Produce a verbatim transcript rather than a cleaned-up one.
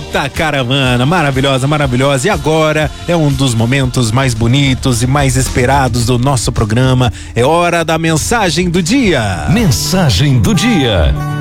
Eita caravana, maravilhosa, maravilhosa. E agora é um dos momentos mais bonitos e mais esperados do nosso programa. É hora da mensagem do dia. Mensagem do dia.